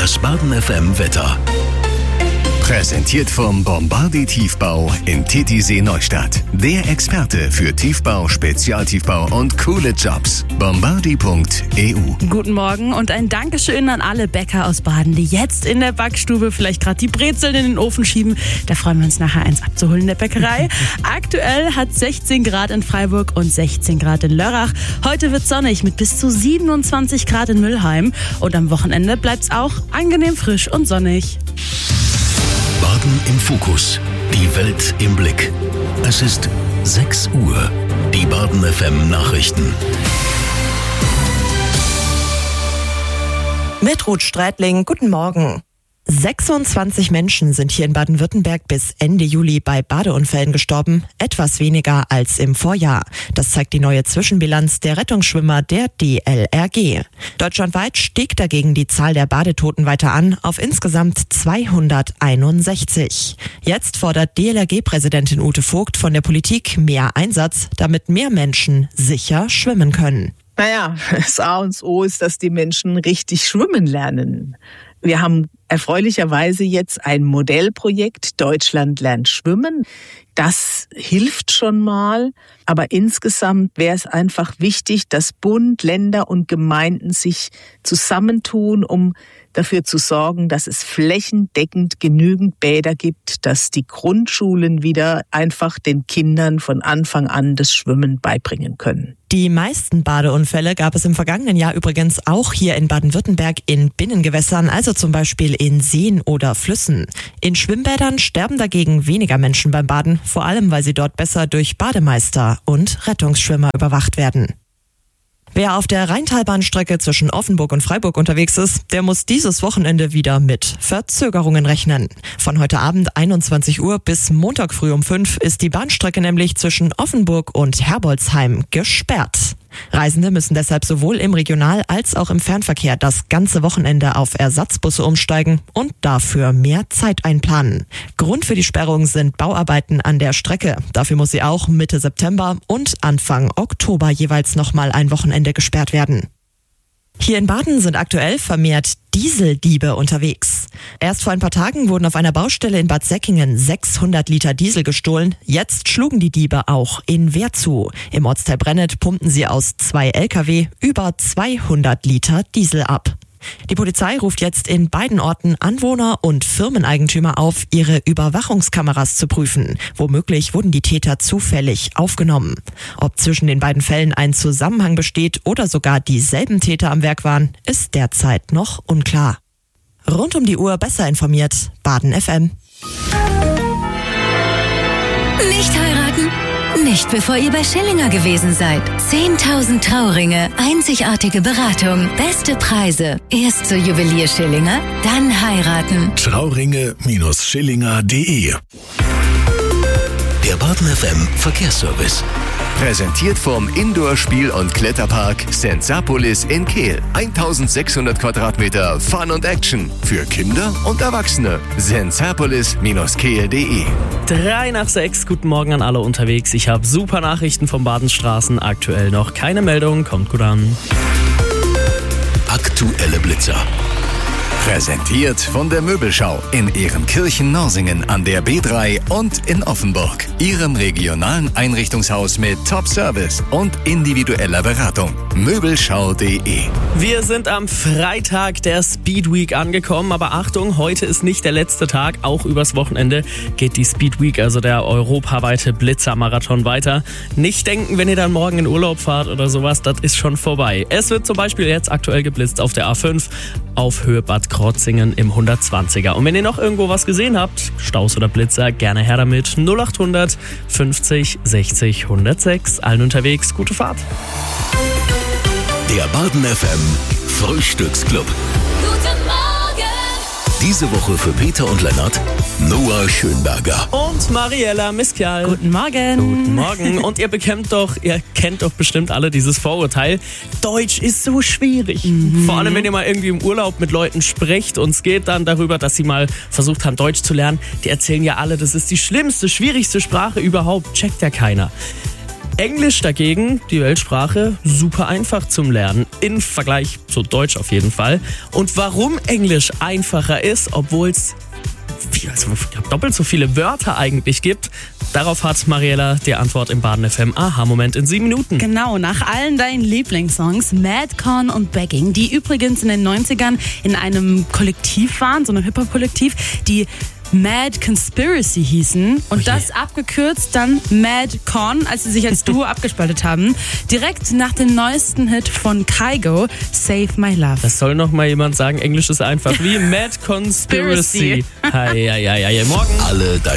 Das Baden FM Wetter. Präsentiert vom Bombardier Tiefbau in Titisee Neustadt. Der Experte für Tiefbau, Spezialtiefbau und coole Jobs. Bombardier.eu. Guten Morgen und ein Dankeschön an alle Bäcker aus Baden, die jetzt in der Backstube vielleicht gerade die Brezeln in den Ofen schieben. Da freuen wir uns nachher eins abzuholen in der Bäckerei. Aktuell hat 16 Grad in Freiburg und 16 Grad in Lörrach. Heute wird sonnig mit bis zu 27 Grad in Mülheim. Und am Wochenende bleibt es auch angenehm frisch und sonnig. Baden im Fokus. Die Welt im Blick. Es ist 6 Uhr. Die Baden FM Nachrichten. Mit Ruth Strätling, guten Morgen. 26 Menschen sind hier in Baden-Württemberg bis Ende Juli bei Badeunfällen gestorben, etwas weniger als im Vorjahr. Das zeigt die neue Zwischenbilanz der Rettungsschwimmer der DLRG. Deutschlandweit stieg dagegen die Zahl der Badetoten weiter an auf insgesamt 261. Jetzt fordert DLRG-Präsidentin Ute Vogt von der Politik mehr Einsatz, damit mehr Menschen sicher schwimmen können. Naja, das A und O ist, dass die Menschen richtig schwimmen lernen. Wir haben erfreulicherweise jetzt ein Modellprojekt Deutschland lernt schwimmen. Das hilft schon mal, aber insgesamt wäre es einfach wichtig, dass Bund, Länder und Gemeinden sich zusammentun, um dafür zu sorgen, dass es flächendeckend genügend Bäder gibt, dass die Grundschulen wieder einfach den Kindern von Anfang an das Schwimmen beibringen können. Die meisten Badeunfälle gab es im vergangenen Jahr übrigens auch hier in Baden-Württemberg in Binnengewässern, also zum Beispiel in Seen oder Flüssen. In Schwimmbädern sterben dagegen weniger Menschen beim Baden, vor allem weil sie dort besser durch Bademeister und Rettungsschwimmer überwacht werden. Wer auf der Rheintalbahnstrecke zwischen Offenburg und Freiburg unterwegs ist, der muss dieses Wochenende wieder mit Verzögerungen rechnen. Von heute Abend 21 Uhr bis Montag früh um 5 ist die Bahnstrecke nämlich zwischen Offenburg und Herbolzheim gesperrt. Reisende müssen deshalb sowohl im Regional- als auch im Fernverkehr das ganze Wochenende auf Ersatzbusse umsteigen und dafür mehr Zeit einplanen. Grund für die Sperrung sind Bauarbeiten an der Strecke. Dafür muss sie auch Mitte September und Anfang Oktober jeweils nochmal ein Wochenende gesperrt werden. Hier in Baden sind aktuell vermehrt Dieseldiebe unterwegs. Erst vor ein paar Tagen wurden auf einer Baustelle in Bad Säckingen 600 Liter Diesel gestohlen. Jetzt schlugen die Diebe auch in Wehr zu. Im Ortsteil Brennet pumpten sie aus 2 LKW über 200 Liter Diesel ab. Die Polizei ruft jetzt in beiden Orten Anwohner und Firmeneigentümer auf, ihre Überwachungskameras zu prüfen. Womöglich wurden die Täter zufällig aufgenommen. Ob zwischen den beiden Fällen ein Zusammenhang besteht oder sogar dieselben Täter am Werk waren, ist derzeit noch unklar. Rund um die Uhr besser informiert, Baden FM. Nicht heiraten? Nicht bevor ihr bei Schillinger gewesen seid. 10.000 Trauringe, einzigartige Beratung, beste Preise. Erst zur Juwelier Schillinger, dann heiraten. Trauringe-Schillinger.de. Der Baden FM Verkehrsservice. Präsentiert vom Indoor-Spiel- und Kletterpark Sensapolis in Kehl. 1600 Quadratmeter Fun und Action für Kinder und Erwachsene. Sensapolis-kehl.de. 5:03, guten Morgen an alle unterwegs. Ich habe super Nachrichten vom Badenstraßen. Aktuell noch keine Meldung, kommt gut an. Aktuelle Blitzer. Präsentiert von der Möbelschau in Ehrenkirchen-Norsingen an der B3 und in Offenburg. Ihrem regionalen Einrichtungshaus mit Top-Service und individueller Beratung. Möbelschau.de. Wir sind am Freitag der Speed Week angekommen, aber Achtung, heute ist nicht der letzte Tag. Auch übers Wochenende geht die Speed Week, also der europaweite Blitzermarathon, weiter. Nicht denken, wenn ihr dann morgen in Urlaub fahrt oder sowas, das ist schon vorbei. Es wird zum Beispiel jetzt aktuell geblitzt auf der A5 auf Höhe Bad Krotzingen im 120er. Und wenn ihr noch irgendwo was gesehen habt, Staus oder Blitzer, gerne her damit. 0800 50 60 106. Allen unterwegs, gute Fahrt. Der Baden FM Frühstücksclub. Guten Morgen! Diese Woche für Peter und Lennart Noah Schönberger. Und Mariella Miskjal. Guten Morgen. Guten Morgen. Und ihr kennt doch bestimmt alle dieses Vorurteil. Deutsch ist so schwierig. Vor allem, wenn ihr mal irgendwie im Urlaub mit Leuten sprecht und es geht dann darüber, dass sie mal versucht haben, Deutsch zu lernen. Die erzählen ja alle, das ist die schlimmste, schwierigste Sprache überhaupt. Checkt ja keiner. Englisch dagegen, die Weltsprache, super einfach zum Lernen. Im Vergleich zu Deutsch auf jeden Fall. Und warum Englisch einfacher ist, obwohl es doppelt so viele Wörter eigentlich gibt, darauf hat Mariella die Antwort im Baden FM Aha-Moment in 7 Minuten. Genau, nach allen deinen Lieblingssongs, Madcon und Begging, die übrigens in den 90ern in einem Kollektiv waren, so einem Hip-Hop-Kollektiv, die Mad Conspiracy hießen und das abgekürzt dann Madcon, als sie sich als Duo abgespaltet haben. Direkt nach dem neuesten Hit von Kygo, Save My Love. Das soll noch mal jemand sagen, Englisch ist einfach wie Mad Conspiracy. Morgen. Alle